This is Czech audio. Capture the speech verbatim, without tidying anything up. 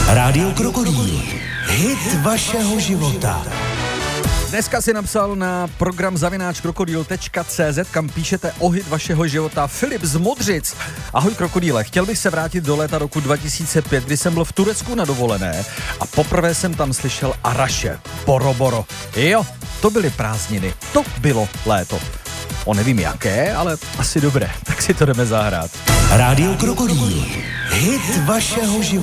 Rádio Krokodýl. Hit vašeho života. Dneska si napsal na program zavináč krokodýl tečka cé zet, kam píšete o hit vašeho života, Filip z Modřic. Ahoj krokodýle, chtěl bych se vrátit do léta roku dva tisíce pět, kdy jsem byl v Turecku na dovolené a poprvé jsem tam slyšel Araše, Boro Boro. Jo, to byly prázdniny, to bylo léto. O nevím jaké, ale asi dobré, tak si to jdeme zahrát. Rádio Krokodýl. Hit vašeho života.